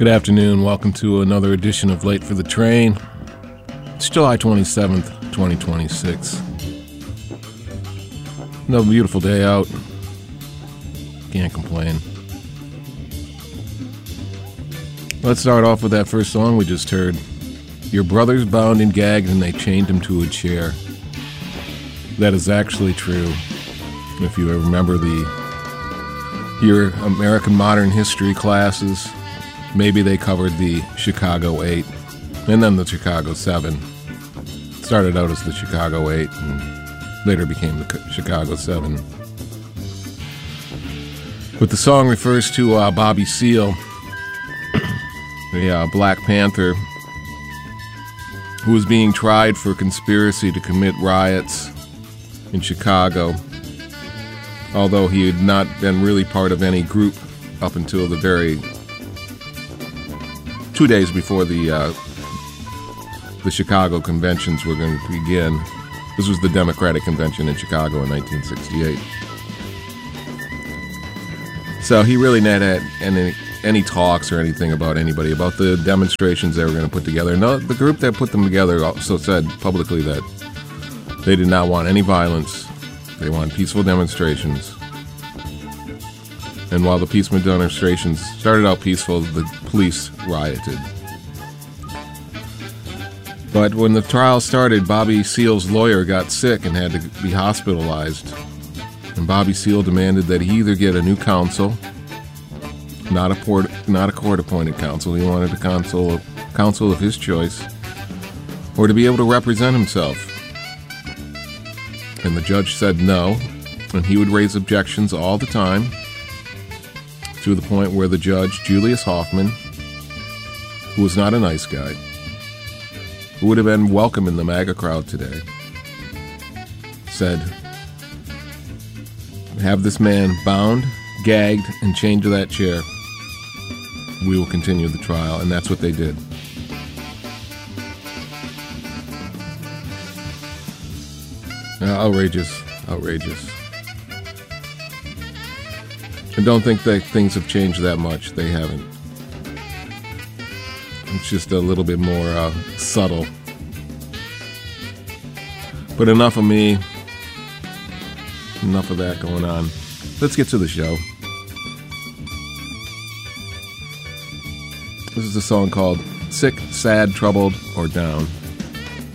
Good afternoon. Welcome to another edition of Late for the Train. It's July 27th, 2026. Another beautiful day out. Can't complain. Let's start off with that first song we just heard. Your brother's bound and gagged and they chained him to a chair. That is actually true. If you remember your American modern history classes, maybe they covered the Chicago 8 and then the Chicago 7. Started out as the Chicago 8 and later became the Chicago 7. But the song refers to Bobby Seale, the Black Panther, who was being tried for conspiracy to commit riots in Chicago, although he had not been really part of any group up until the very 2 days before the Chicago conventions were going to begin. This was the Democratic Convention in Chicago in 1968. So he really not had any talks or anything about anybody, about the demonstrations they were going to put together. No, the group that put them together also said publicly that they did not want any violence. They want peaceful demonstrations. And while the peaceful demonstrations started out peaceful, the police rioted. But when the trial started, Bobby Seale's lawyer got sick and had to be hospitalized. And Bobby Seale demanded that he either get a new counsel, not a court-appointed counsel. He wanted a counsel of his choice, or to be able to represent himself. And the judge said no, and he would raise objections all the time, to the point where the judge, Julius Hoffman, who was not a nice guy, who would have been welcome in the MAGA crowd today, said, have this man bound, gagged, and chained to that chair. We will continue the trial, and that's what they did. Outrageous. I don't think that things have changed that much. They haven't. It's just a little bit more subtle. But enough of me. Enough of that going on. Let's get to the show. This is a song called Sick, Sad, Troubled, or Down.